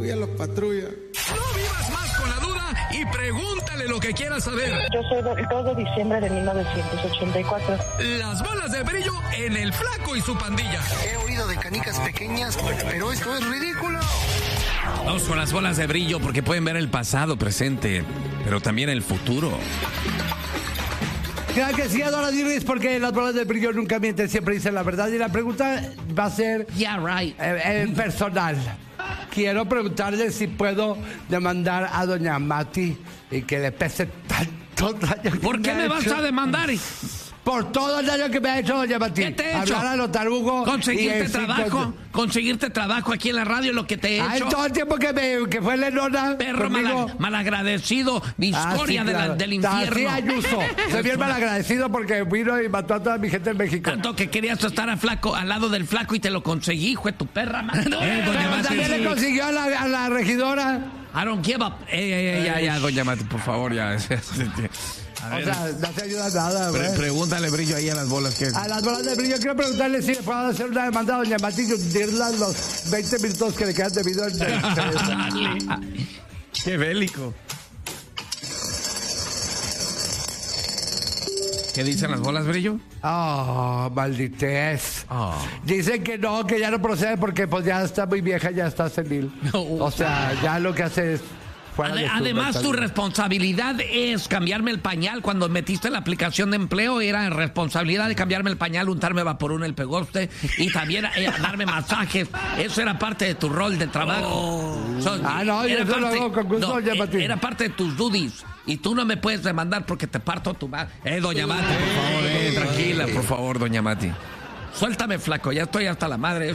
Patrulla la patrulla. No vivas más con la duda y pregúntale lo que quieras saber. Yo soy del 2 de diciembre de 1984. Las bolas de brillo en el Flaco y su pandilla. He oído de canicas pequeñas, pero esto es ridículo. Vamos con las bolas de brillo porque pueden ver el pasado, presente, pero también el futuro. Claro que sí, Adora Dirris, porque las bolas de brillo nunca mienten, siempre dicen la verdad. Y la pregunta va a ser personal. Quiero preguntarle si puedo demandar a doña Mati y que le pese tanto daño. ¿Por qué me vas a demandar? Por todo el daño que me ha hecho doña Mati. ¿Qué te he hecho? Hablar a lo tarugo. Conseguirte trabajo aquí en la radio, lo que te he hecho. Todo el tiempo que fue Lenona. Perro malagradecido, discoria del infierno. Sí, Ayuso. Soy bien malagradecido porque vino y mató a toda mi gente en México. Tanto que querías estar al lado del Flaco y te lo conseguí, hijo de tu perra. Doña Mati, también le consiguió a la regidora. I don't give up. Ya, doña Mati, por favor, ya. O sea, no te ayuda nada, güey. Pregúntale brillo ahí a las bolas. A las bolas de brillo, quiero preguntarle si le puedo hacer una demanda a doña Mati y hundirla los 20 minutos que le quedan debido al... Qué bélico. ¿Qué dicen las bolas, brillo? Malditez. Oh. Dicen que no, que ya no procede porque pues ya está muy vieja, ya está senil. O sea, ya lo que hace es... Además, tu responsabilidad es cambiarme el pañal. Cuando metiste la aplicación de empleo, era responsabilidad de cambiarme el pañal, untarme vaporún el pegoste y también darme masajes. Eso era parte de tu rol de trabajo. Era parte de tus duties. Y tú no me puedes demandar porque te parto tu madre. Doña Mati, por favor, tranquila, por favor, doña Mati. Suéltame, Flaco, ya estoy hasta la madre.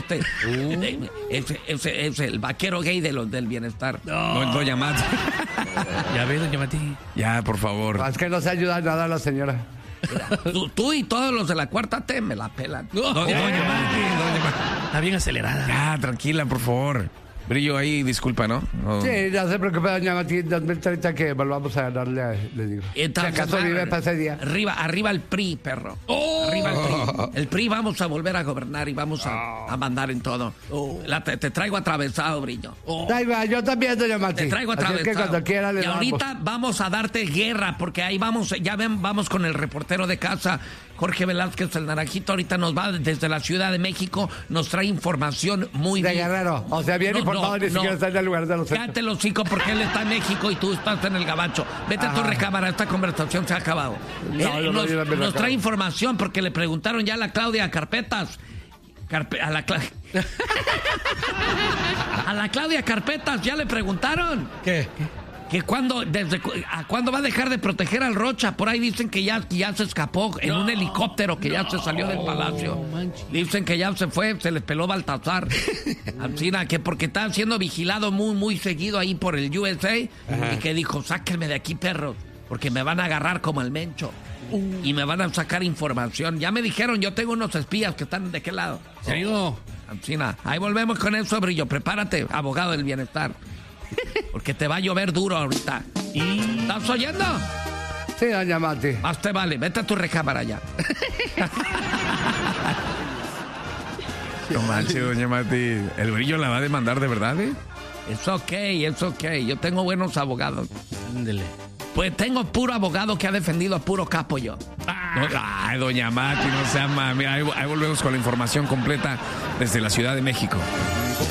Es el vaquero gay del bienestar. No es doña Mati. Ya ve, doña Mati. Ya, por favor. Es que no se ayuda nada a la señora. Tú y todos los de la cuarta T me la pelan. Doña Mati. Está bien acelerada. Ya, tranquila, por favor. Brillo ahí, disculpa, ¿no? Sí, no se preocupe, doña Mati, en 2030 que volvamos a ganarle, le digo. Entonces, si acaso vive para ese día. Arriba el PRI, perro. Arriba el PRI. El PRI vamos a volver a gobernar y vamos a mandar en todo. Te traigo atravesado, Brillo. Yo también, doña Mati. Te traigo atravesado. Así es que cuando quiera le y ahorita vamos a darte guerra, porque ahí vamos con el reportero de casa, Jorge Velázquez, el naranjito. Ahorita nos va desde la Ciudad de México, nos trae información muy de Guerrero. O sea, bien informado, ni siquiera está en el lugar de los hechos. Cállate los hocico porque él está en México y tú estás en el gabacho. Vete a tu recámara, esta conversación se ha acabado. Nos trae información porque le preguntaron ya a la Claudia Carpetas. A la Claudia Carpetas ya le preguntaron. ¿Qué? Que cuándo va a dejar de proteger al Rocha. Por ahí dicen que ya se escapó en un helicóptero, que ya se salió del palacio. Dicen que ya se fue, se le peló Baltasar. Ancina, que porque está siendo vigilado muy, muy seguido ahí por el USA. Ajá. Y que dijo, sáquenme de aquí, perros, porque me van a agarrar como el Mencho. Y me van a sacar información. Ya me dijeron, yo tengo unos espías que están de qué lado. ¿Serio? Ancina, ahí volvemos con eso, Brillo. Prepárate, abogado del bienestar. Porque te va a llover duro ahorita. ¿Estás oyendo? Sí, doña Mati. Más te vale, vete a tu recámara ya. No manches, doña Mati. El Brillo la va a demandar de verdad, ¿eh? Es ok. Yo tengo buenos abogados. Ándele. Pues tengo puro abogado que ha defendido a puro capo yo. Ay, doña Mati, no sea mami. Ahí volvemos con la información completa desde la Ciudad de México.